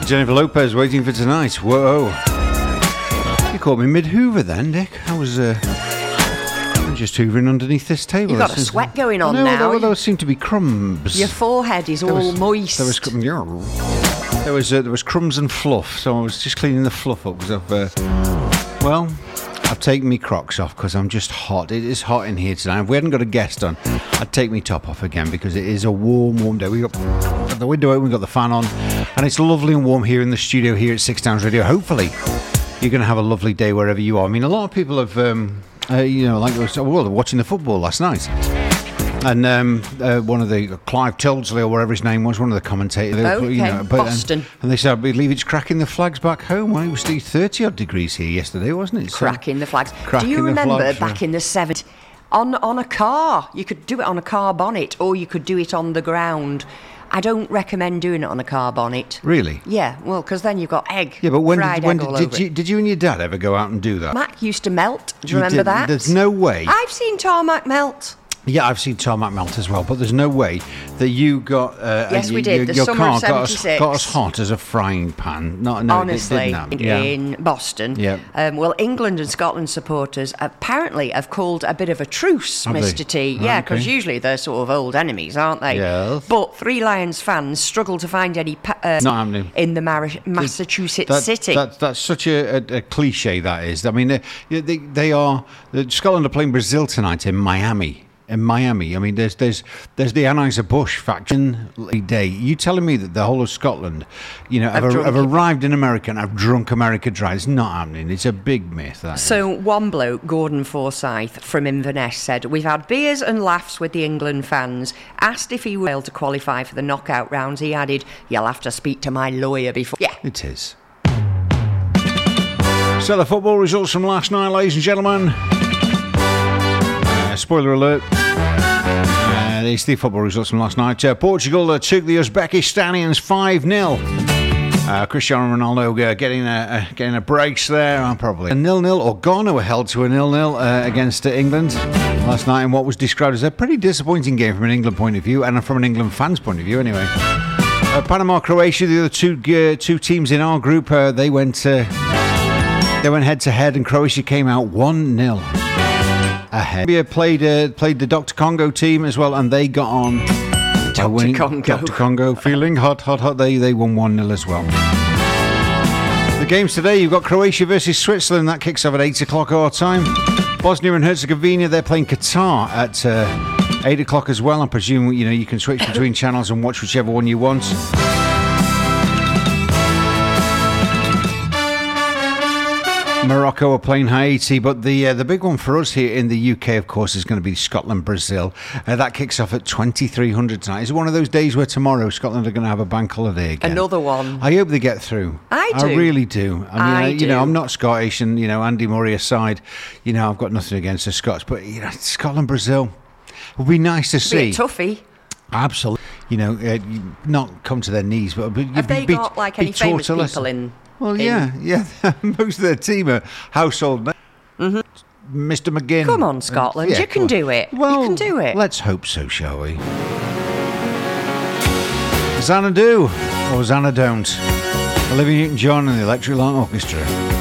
Jennifer Lopez, Waiting for Tonight. Whoa. You caught me mid-hoover then, Dick. I was just hoovering underneath this table. You've got a sweat going on now. There seem to be crumbs. Your forehead is all moist. There was crumbs and fluff, so I was just cleaning the fluff up because I've taken my Crocs off because I'm just hot. It is hot in here tonight. If we hadn't got a guest on, I'd take my top off again because it is a warm day. We've got the window open, we've got the fan on, and it's lovely and warm here in the studio here at Six Towns Radio. Hopefully, you're going to have a lovely day wherever you are. I mean, a lot of people have, they're watching the football last night. And one of the Clive Tildesley or whatever his name was, one of the commentators, Boston, and they said, I believe it's cracking the flags back home. Well, it was 30 odd degrees here yesterday, wasn't it? Cracking the flags. Do you remember back in the 70s on a car? You could do it on a car bonnet, or you could do it on the ground. I don't recommend doing it on a car bonnet. Really? Yeah, well, because then you've got egg. Yeah, but did you and your dad ever go out and do that? Tarmac used to melt. Do you remember that? There's no way. I've seen tarmac melt. Yeah, I've seen tarmac melt as well, but there's no way that you got yes, we did. your summer car of 76. got as hot as a frying pan. No, honestly, it didn't happen. In Boston. Yeah. Well, England and Scotland supporters apparently have called a bit of a truce, Mr. T. Yeah, because usually they're sort of old enemies, aren't they? Yes. But Three Lions fans struggle to find any not happening in the Massachusetts city. That's such a cliche. That is. I mean, Scotland are playing Brazil tonight in Miami. I mean, there's the Anheuser-Busch faction day. You telling me that the whole of Scotland, have arrived in America and have drunk America dry? It's not happening. It's a big myth. So one bloke, Gordon Forsyth from Inverness, said, "We've had beers and laughs with the England fans." Asked if he were able to qualify for the knockout rounds, he added, "You'll have to speak to my lawyer before." Yeah, it is. So the football results from last night, ladies and gentlemen. Spoiler alert. These the football results from last night. Portugal took the Uzbekistanians 5-0. Cristiano Ronaldo getting a brace there. Probably a 0-0, or Ghana were held to a 0-0 against England last night in what was described as a pretty disappointing game from an England point of view, and from an England fans point of view anyway. Panama, Croatia, the other two teams in our group, they went head to head, and Croatia came out 1-0. Ahead. We played the Dr. Congo team as well, and they got on. Dr. Congo feeling hot. They won 1-0 as well. The games today, you've got Croatia versus Switzerland. That kicks off at 8 o'clock our time. Bosnia and Herzegovina, they're playing Qatar at 8 o'clock as well. I presume you can switch between channels and watch whichever one you want. Morocco are playing Haiti, but the big one for us here in the UK, of course, is going to be Scotland-Brazil. That kicks off at 2300 tonight. It's one of those days where tomorrow Scotland are going to have a bank holiday again. Another one. I hope they get through. I really do. I mean, I'm not Scottish, and Andy Murray aside, I've got nothing against the Scots, but Scotland-Brazil would be nice to see. Be a toughie. Absolutely. Not come to their knees, but have they got any famous people in? Well, yeah. Most of their team are household names. Mm-hmm. Mr. McGinn. Come on, Scotland. You can do it. Well, you can do it. Let's hope so, shall we? Xanadu or Xanadon't. Olivia Newton-John and the Electric Light Orchestra.